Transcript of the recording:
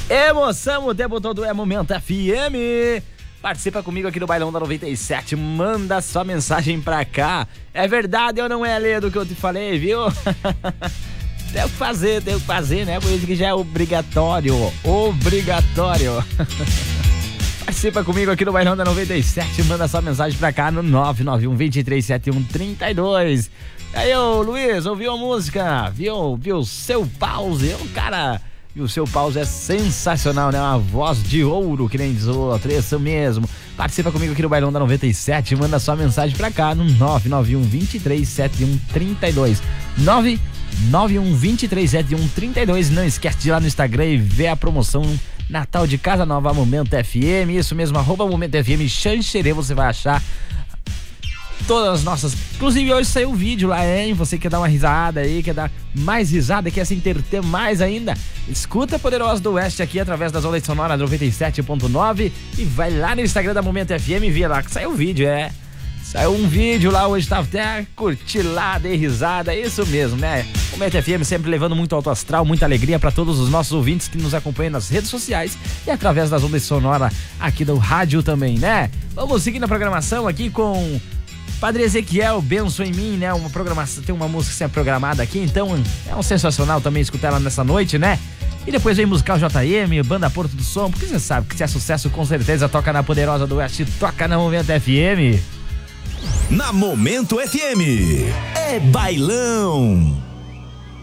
Emoção o tempo todo é Momento FM. Participa comigo aqui do Bailão da 97. Manda sua mensagem pra cá. É verdade ou não é, Lê, do que eu te falei, viu? Tem que fazer, né? Por isso que já é obrigatório. Participa comigo aqui no Bailão da 97. Manda sua mensagem pra cá no 991-237132. Aí, ô Luiz, ouviu a música? Viu seu pause? Cara... E o seu pause é sensacional, né? Uma voz de ouro, que nem diz o outro, isso mesmo. Participa comigo aqui no Bailão da 97, manda sua mensagem pra cá no 991-237132. 991-237132. Não esquece de ir lá no Instagram e ver a promoção Natal de Casa Nova Momento FM. Isso mesmo, @Momento FM Xanxerê, você vai achar todas as nossas. Inclusive hoje saiu o vídeo lá, hein? Você quer dar uma risada aí, quer dar mais risada, quer se entreter mais ainda? Escuta Poderosa do Oeste aqui através das ondas sonoras 97.9 e vai lá no Instagram da Momento FM e vê lá que saiu o vídeo, Saiu um vídeo lá hoje, tava até curtilada e risada, isso mesmo, né? Momento FM sempre levando muito alto astral, muita alegria para todos os nossos ouvintes que nos acompanham nas redes sociais e através das ondas sonoras aqui do rádio também, né? Vamos seguir na programação aqui com Padre Ezequiel, Benção em Mim, né? Uma programação, tem uma música sempre programada aqui, então é um sensacional também escutar ela nessa noite, né? E depois vem Musical JM, Banda Porto do Som, porque você sabe que se é sucesso, com certeza toca na Poderosa do Oeste, toca na Momento FM. Na Momento FM, é bailão.